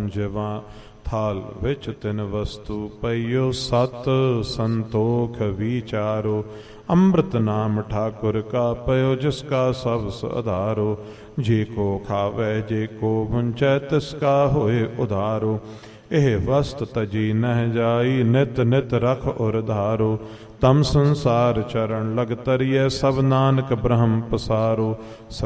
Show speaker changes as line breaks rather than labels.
ਜਿਵਾ ਥਾਲ ਵਿੱਚ ਤਿੰਨ ਵਸਤੂ ਪਈਓ ਸਤ ਸੰਤੋਖ ਵਿਚਾਰੋ। ਅੰਮ੍ਰਿਤ ਨਾਮ ਠਾਕੁਰ ਕਾ ਪਇਓ ਜਿਸ ਕਾ ਸਭ ਆਧਾਰੋ। ਜੇ ਕੋ ਖਾਵੈ ਜੇ ਕੋ ਵੰਚੈ ਤਿਸ ਕਾ ਹੋਏ ਉਧਾਰੋ। ਇਹ ਵਸਤ ਤਜੀ ਨਹਿ ਜਾਈ ਨਿਤ ਨਿਤ ਰਖ ਉਰ ਧਾਰੋ। ਤਮ ਸੰਸਾਰ ਚਰਨ ਲਗ ਤਰੀਐ ਸਭ ਨਾਨਕ ਬ੍ਰਹਮ ਪਸਾਰੋ।